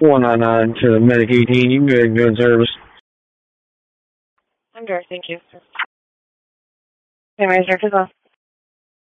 499 to Medic 18. You can go ahead and go in service. I'm Doris, thank you. Hey, Razor,